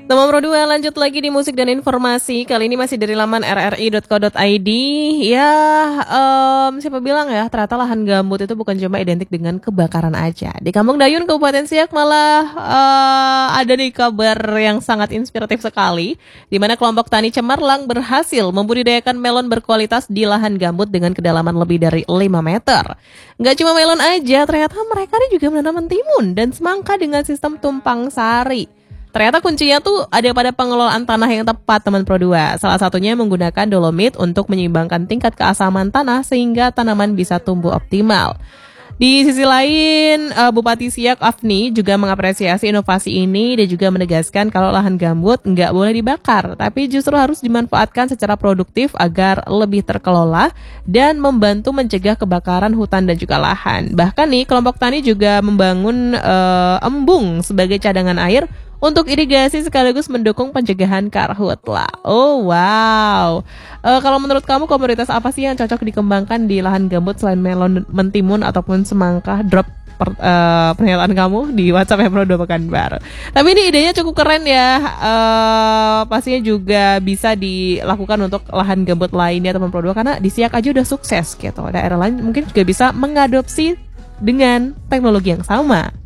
Teman Pro 2 lanjut lagi di musik dan informasi. Kali ini masih dari laman rri.co.id. Ya, siapa bilang ya, ternyata lahan gambut itu bukan cuma identik dengan kebakaran aja. Di Kampung Dayun, Kabupaten Siak malah ada nih kabar yang sangat inspiratif sekali, di mana kelompok tani cemerlang berhasil membudidayakan melon berkualitas di lahan gambut dengan kedalaman lebih dari 5 meter. Nggak cuma melon aja, ternyata mereka ini juga menanam mentimun dan semangka dengan sistem tumpang sari. Ternyata kuncinya tuh ada pada pengelolaan tanah yang tepat, teman Pro 2. Salah satunya menggunakan dolomit untuk menyeimbangkan tingkat keasaman tanah sehingga tanaman bisa tumbuh optimal. Di sisi lain, Bupati Siak Afni juga mengapresiasi inovasi ini dan juga menegaskan kalau lahan gambut nggak boleh dibakar, tapi justru harus dimanfaatkan secara produktif agar lebih terkelola dan membantu mencegah kebakaran hutan dan juga lahan. Bahkan nih, kelompok tani juga membangun embung sebagai cadangan air untuk irigasi sekaligus mendukung pencegahan karhutla. Oh wow. Kalau menurut kamu komoditas apa sih yang cocok dikembangkan di lahan gambut selain melon, mentimun ataupun semangka? Drop pernyataan kamu di WhatsApp Pro 2 Pekanbaru. Tapi ini idenya cukup keren ya. Pastinya juga bisa dilakukan untuk lahan gambut lainnya teman Pro 2 karena di Siak aja udah sukses gitu. Daerah lain mungkin juga bisa mengadopsi dengan teknologi yang sama.